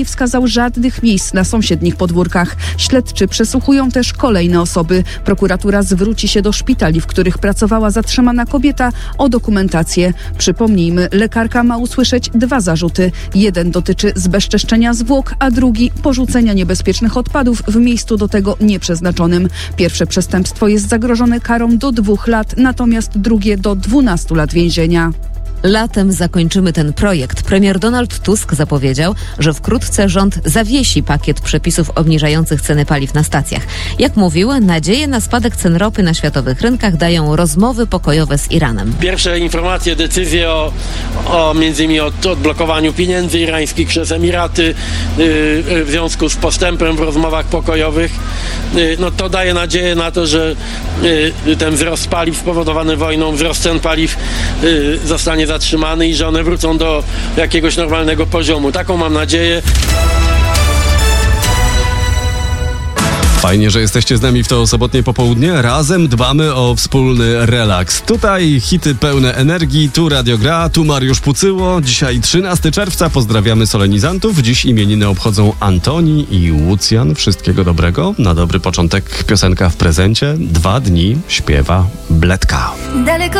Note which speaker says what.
Speaker 1: nie wskazał żadnych miejsc na sąsiednich podwórkach. Śledczy przesłuchują też kolejne osoby. Prokuratura zwróci się do szpitali, w których pracowała zatrzymana kobieta, o dokumentację. Przypomnijmy, lekarka ma usłyszeć 2 zarzuty. Jeden dotyczy zbezczeszczenia zwłok, a drugi porzucenia niebezpiecznych odpadów w miejscu do tego nieprzeznaczonym. Pierwsze przestępstwo jest zagrożone karą do 2 lat, natomiast drugie do 12 lat więzienia.
Speaker 2: Latem zakończymy ten projekt. Premier Donald Tusk zapowiedział, że wkrótce rząd zawiesi pakiet przepisów obniżających ceny paliw na stacjach. Jak mówił, nadzieję na spadek cen ropy na światowych rynkach dają rozmowy pokojowe z Iranem.
Speaker 3: Pierwsze informacje, decyzje o między innymi o odblokowaniu pieniędzy irańskich przez Emiraty w związku z postępem w rozmowach pokojowych, no to daje nadzieję na to, że ten wzrost paliw spowodowany wojną, wzrost cen paliw zostanie zatrzymany i że one wrócą do jakiegoś normalnego poziomu. Taką mam nadzieję.
Speaker 4: Fajnie, że jesteście z nami w to sobotnie popołudnie. Razem dbamy o wspólny relaks. Tutaj hity pełne energii, tu Radio Gra, tu Mariusz Pucyło. Dzisiaj 13 czerwca, pozdrawiamy solenizantów. Dziś imieniny obchodzą Antoni i Łucjan. Wszystkiego dobrego. Na dobry początek piosenka w prezencie. 2 dni śpiewa Bledka.
Speaker 5: Daleko